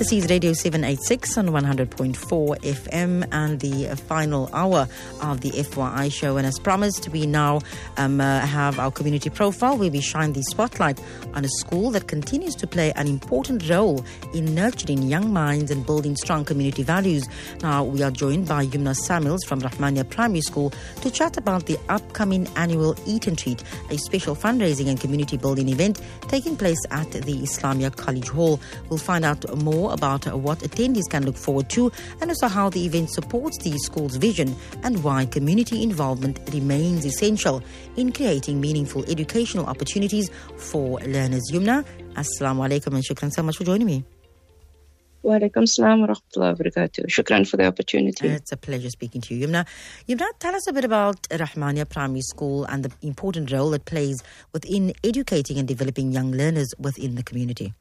This is Radio 786 on 100.4 FM and the final hour of the FYI show. And as promised, we now have our community profile where we shine the spotlight on a school that continues to play an important role in nurturing young minds and building strong community values. Now, we are joined by Yumna Samuels from Rahmania Primary School to chat about the upcoming annual Eat and Treat, a special fundraising and community building event taking place at the Islamia College Hall. We'll find out more about what attendees can look forward to and also how the event supports the school's vision and why community involvement remains essential in creating meaningful educational opportunities for learners. Yumna, Assalamu alaikum and shukran so much for joining me. Wa alaikum salam wa rahmatullahi wa barakatuh. Shukran for the opportunity. It's a pleasure speaking to you. Yumna, tell us a bit about Rahmania Primary School and the important role it plays within educating and developing young learners within the community.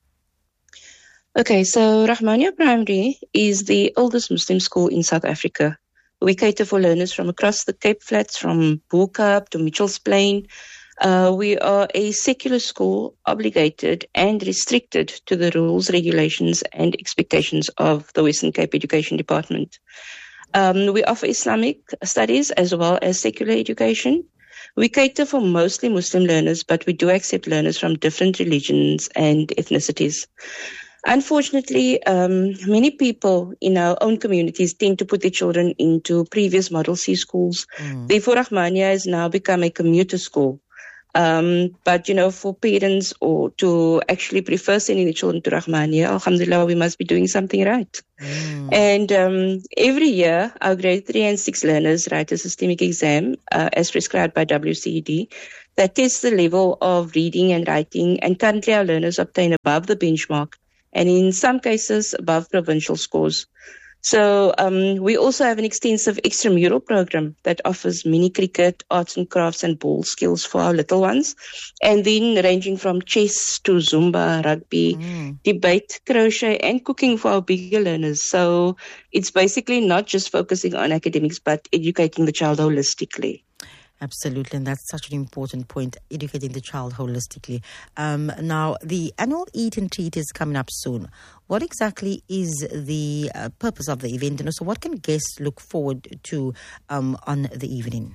Okay, so Rahmania Primary is the oldest Muslim school in South Africa. We cater for learners from across the Cape Flats, from Bo Kaap to Mitchells Plain. We are a secular school obligated and restricted to the rules, regulations and expectations of the Western Cape Education Department. We offer Islamic studies as well as secular education. We cater for mostly Muslim learners, but we do accept learners from different religions and ethnicities. Unfortunately, many people in our own communities tend to put their children into previous Model C schools. Therefore, Rahmania has now become a commuter school. But, for parents or to actually prefer sending the children to Rahmania, alhamdulillah, we must be doing something right. And every year, our grade 3 and 6 learners write a systemic exam as prescribed by WCED that tests the level of reading and writing. And currently, our learners obtain above the benchmark and in some cases above provincial scores. So we also have an extensive extramural program that offers mini cricket, arts and crafts and ball skills for our little ones. And then ranging from chess to Zumba, rugby, debate, crochet and cooking for our bigger learners. So it's basically not just focusing on academics, but educating the child holistically. Absolutely, and that's such an important point, educating the child holistically. Now, the annual Eat and Treat is coming up soon. What exactly is the purpose of the event, and also what can guests look forward to on the evening?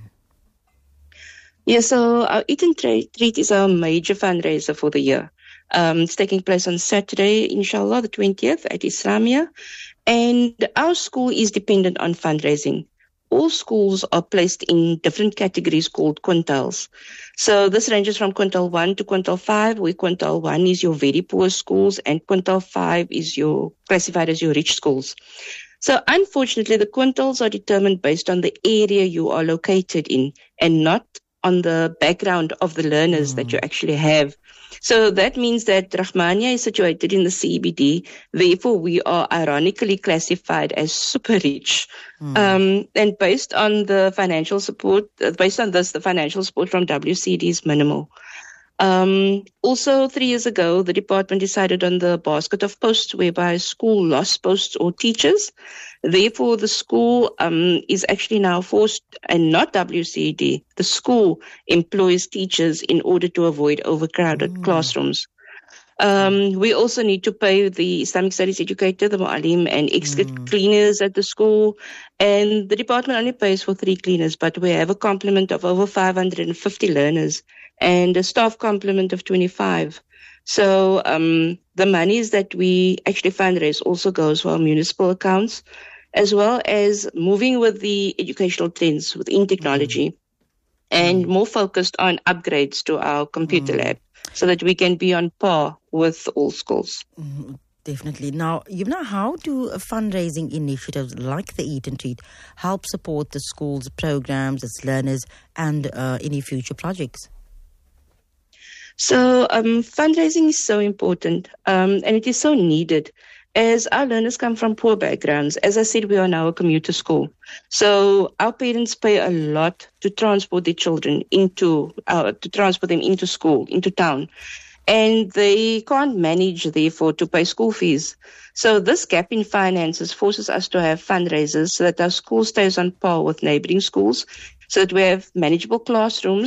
Yeah, so our Eat and Treat is our major fundraiser for the year. It's taking place on Saturday, inshallah, the 20th at Islamia. And our school is dependent on fundraising. All schools are placed in different categories called quintiles. So this ranges from quintile 1 to quintile 5, where quintile 1 is your very poor schools and quintile 5 is your classified as your rich schools. So unfortunately, the quintiles are determined based on the area you are located in and not on the background of the learners that you actually have. So that means that Rahmania is situated in the CBD. Therefore, we are ironically classified as super rich. And based on the financial support, the financial support from WCD is minimal. Also, 3 years ago, the department decided on the basket of posts whereby a school lost posts or teachers. Therefore, the school is actually now forced, and not WCD, the school employs teachers in order to avoid overcrowded classrooms. We also need to pay the Islamic studies educator, the mu'alim, and extra cleaners at the school. And the department only pays for 3 cleaners, but we have a complement of over 550 learners and a staff complement of 25. So the monies that we actually fundraise also goes for our municipal accounts, as well as moving with the educational trends within technology and more focused on upgrades to our computer lab so that we can be on par with all schools. Definitely. Now, how do fundraising initiatives like the Eat and Treat help support the school's programs, its learners, and any future projects? So fundraising is so important and it is so needed as our learners come from poor backgrounds. As I said, we are now a commuter school. So our parents pay a lot to transport their children into school, into town. And they can't manage, therefore, to pay school fees. So this gap in finances forces us to have fundraisers so that our school stays on par with neighboring schools, so that we have manageable classrooms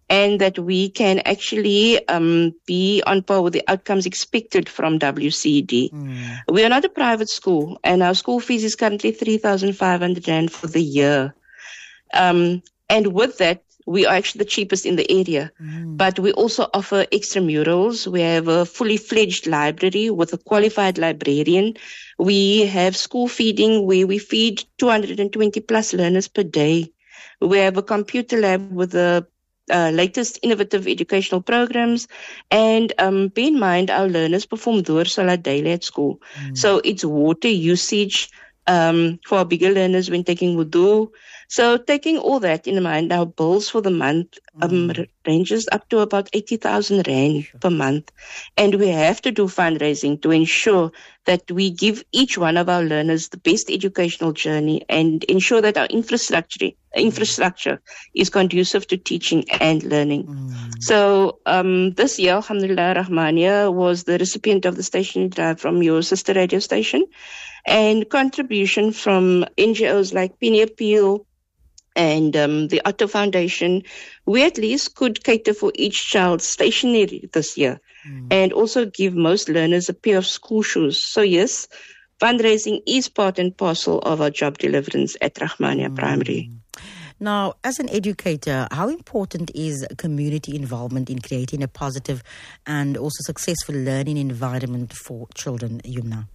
and that we can actually be on par with the outcomes expected from WCD. We are not a private school, and our school fees is currently 3,500 Rand for the year. And with that, we are actually the cheapest in the area. But we also offer extramurals. We have a fully fledged library with a qualified librarian. We have school feeding where we feed 220 plus learners per day. We have a computer lab with the latest innovative educational programs. And bear in mind, our learners perform Dhuhr Salat daily at school. So it's water usage for our bigger learners when taking wudu. So taking all that in mind, our bills for the month ranges up to about 80,000 Rand per month. And we have to do fundraising to ensure that we give each one of our learners the best educational journey and ensure that our infrastructure is conducive to teaching and learning. So this year, Alhamdulillah, Rahmania was the recipient of the stationery drive from your sister radio station, and contribution from NGOs like Penny Appeal and the Otto Foundation. We at least could cater for each child's stationery this year and also give most learners a pair of school shoes. So yes, fundraising is part and parcel of our job deliverance at Rahmania Primary. Now, as an educator, how important is community involvement in creating a positive and also successful learning environment for children, Yumna?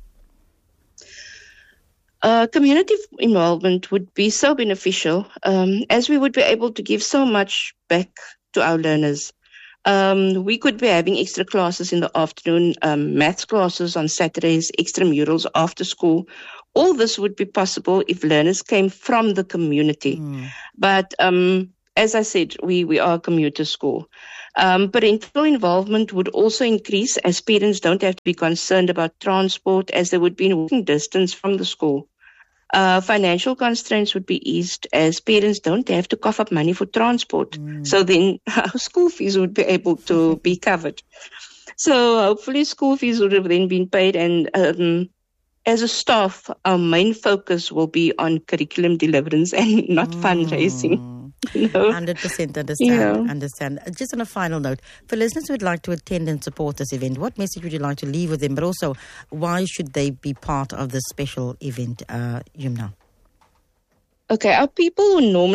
Community involvement would be so beneficial, as we would be able to give so much back to our learners. We could be having extra classes in the afternoon, maths classes on Saturdays, extramurals after school. All this would be possible if learners came from the community. But as I said, we are a commuter school. Parental involvement would also increase as parents don't have to be concerned about transport as they would be in walking distance from the school. Financial constraints would be eased as parents don't have to cough up money for transport. So then our school fees would be able to be covered. So hopefully school fees would have then been paid, and as a staff, our main focus will be on curriculum deliverance and not fundraising. 100% understand. Just on a final note, for listeners who would like to attend and support this event, what message would you like to leave with them? But also, why should they be part of this special event, Yumna? Okay, our people who normally